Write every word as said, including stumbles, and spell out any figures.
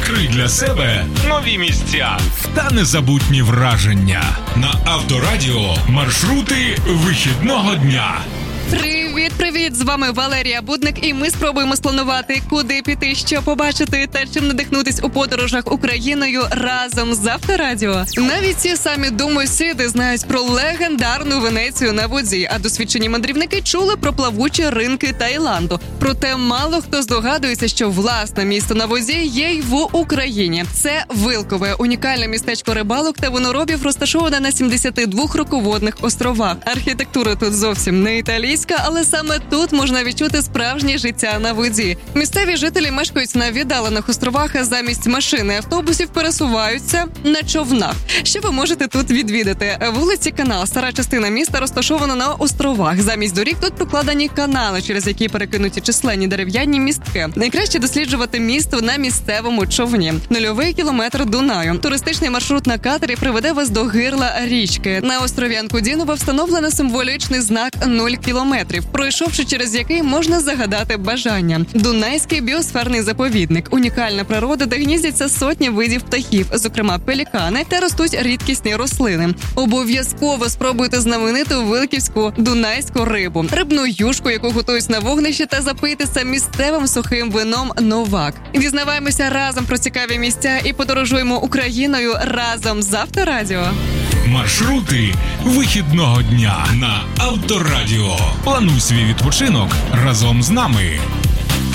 Відкрий для себе нові місця та незабутні враження. На Авторадіо маршрути вихідного дня. Привіт-привіт! З вами Валерія Будник, і ми спробуємо спланувати, куди піти, що побачити та чим надихнутись у подорожах Україною разом з Авторадіо. Навіть ці самі домосіди знають про легендарну Венецію на воді, а досвідчені мандрівники чули про плавучі ринки Таїланду. Проте мало хто здогадується, що власне місто на воді є й в Україні. Це Вилкове, унікальне містечко рибалок та виноробів, розташоване на сімдесяти двох руководних островах. Архітектура тут зовсім не італійська, але саме тут можна відчути справжнє життя на воді. Місцеві жителі мешкають на віддалених островах, а замість машин і автобусів пересуваються на човнах. Що ви можете тут відвідати? Вулиці Канал, стара частина міста, розташована на островах. Замість доріг тут прокладені канали, через які перекинуті численні дерев'яні містки. Найкраще досліджувати місто на місцевому човні. Нульовий кілометр Дунаю. Туристичний маршрут на катері приведе вас до гирла річки. На острові Анкудінова встановлено символічний знак нуль кілометрів, пройшовши через який можна загадати бажання. Дунайський біосферний заповідник – унікальна природа, де гніздяться сотні видів птахів, зокрема пелікани, та ростуть рідкісні рослини. Обов'язково спробуйте знамениту вилківську дунайську рибу, рибну юшку, яку готують на вогнищі, та запийтеся місцевим сухим вином «Новак». Дізнаваємося разом про цікаві місця і подорожуємо Україною разом з Авторадіо. Маршрути вихідного дня на Авторадіо. Плануй свій відпочинок разом з нами.